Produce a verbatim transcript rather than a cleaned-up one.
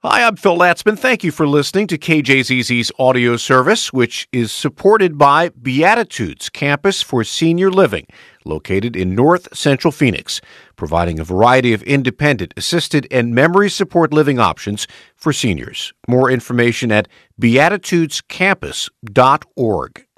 Hi, I'm Phil Latzman. Thank you for listening to K J Z Z's audio service, which is supported by Beatitudes Campus for Senior Living, located in North Central Phoenix, providing a variety of independent, assisted, and memory support living options for seniors. More information at beatitudes campus dot org.